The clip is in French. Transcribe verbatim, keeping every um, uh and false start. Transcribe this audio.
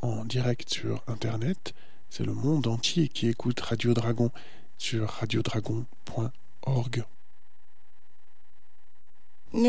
en direct sur Internet. C'est le monde entier qui écoute Radio Dragon sur radiodragon point org.